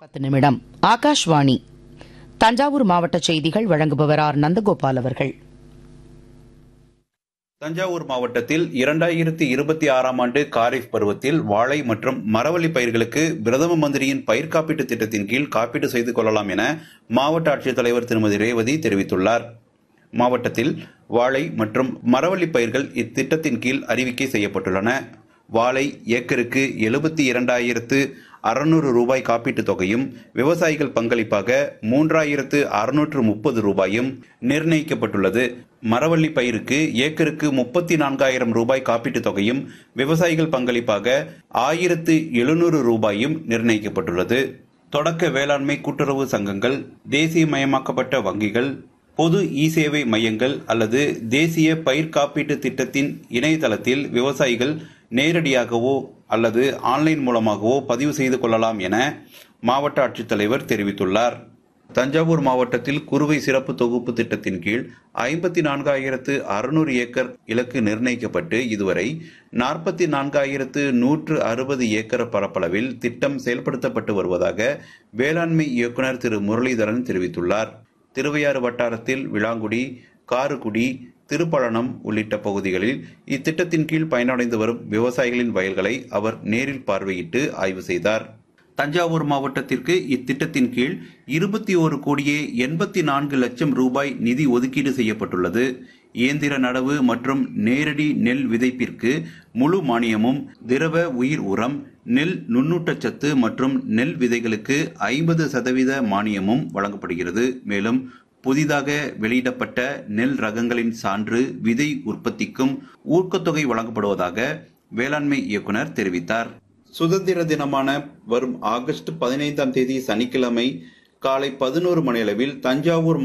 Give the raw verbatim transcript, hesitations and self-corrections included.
பத்து நிமிடம் ஆகாஷ்வாணி தஞ்சாவூர் மாவட்ட செய்திகள் வழங்குபவர் ஆர் நந்தகோபால் அவர்கள். தஞ்சாவூர் மாவட்டத்தில் இரண்டாயிரத்தி இருபத்தி ஆறாம் ஆண்டு காரிஃப் பருவத்தில் வாழை மற்றும் மரவள்ளி பயிர்களுக்கு பிரதம மந்திரியின் பயிர் காப்பீட்டு திட்டத்தின் கீழ் காப்பீடு செய்து கொள்ளலாம் என மாவட்ட ஆட்சித்தலைவர் திருமதி ரேவதி தெரிவித்துள்ளார். மாவட்டத்தில் வாழை மற்றும் மரவள்ளி பயிர்கள் இத்திட்டத்தின் கீழ் அறிவிக்கை செய்யப்பட்டுள்ளன. வாழை ஏக்கருக்கு எழுபத்தி இரண்டாயிரத்து அறுநூறு ரூபாய் காப்பீட்டுத் தொகையும் விவசாயிகள் பங்களிப்பாக மூன்றாயிரத்து அறுநூற்று முப்பது ரூபாயும் நிர்ணயிக்கப்பட்டுள்ளது. மரவள்ளி பயிருக்கு ஏக்கருக்கு முப்பத்தி நான்காயிரம் ரூபாய் காப்பீட்டுத் தொகையும் விவசாயிகள் பங்களிப்பாக ஆயிரத்து எழுநூறு ரூபாயும் நிர்ணயிக்கப்பட்டுள்ளது. தொடக்க வேளாண்மை கூட்டுறவு சங்கங்கள், தேசியமயமாக்கப்பட்ட வங்கிகள், பொது இ சேவை மையங்கள் அல்லது தேசிய பயிர் காப்பீட்டு திட்டத்தின் இணையதளத்தில் விவசாயிகள் நேரடியாகவோ அல்லது ஆன்லைன் மூலமாகவோ பதிவு செய்து கொள்ளலாம் என மாவட்ட ஆட்சித்தலைவர் தெரிவித்துள்ளார். தஞ்சாவூர் மாவட்டத்தில் குறுவை சிறப்பு தொகுப்பு திட்டத்தின் கீழ் ஐம்பத்தி நான்காயிரத்து அறுநூறு ஏக்கர் இலக்கு நிர்ணயிக்கப்பட்டு இதுவரை நாற்பத்தி நான்காயிரத்து நூற்று அறுபது ஏக்கர் பரப்பளவில் திட்டம் செயல்படுத்தப்பட்டு வருவதாக வேளாண்மை இயக்குநர் திரு முரளிதரன் தெரிவித்துள்ளார். திருவையாறு வட்டாரத்தில் விளாங்குடி, காருக்குடி, திருப்பழனம் உள்ளிட்ட பகுதிகளில் இத்திட்டத்தின் கீழ் பயனடைந்து வரும் விவசாயிகளின் வயல்களை அவர் நேரில் பார்வையிட்டு ஆய்வு செய்தார். தஞ்சாவூர் மாவட்டத்திற்கு இத்திட்டத்தின் கீழ் இருபத்தி ஒரு கோடியே எண்பத்தி நான்கு லட்சம் ரூபாய் நிதி ஒதுக்கீடு செய்யப்பட்டுள்ளது. இயந்திர நடவு மற்றும் நேரடி நெல் விதைப்பிற்கு முழு மானியமும், திரவ உயிர் உரம், நெல் நுண்ணூட்டச்சத்து மற்றும் நெல் விதைகளுக்கு ஐம்பது சதவீத மானியமும் வழங்கப்படுகிறது. மேலும் புதிதாக வெளியிடப்பட்ட நெல் ரகங்களின் சான்று, விதை உற்பத்திக்கும் ஊக்கத்தொகை வழங்கப்படுவதாக வேளாண்மை இயக்குநர் தெரிவித்தார். சுதந்திர தினமான வரும் ஆகஸ்ட் பதினைந்தாம் தேதி சனிக்கிழமை காலை பதினோரு மணியளவில் தஞ்சாவூர்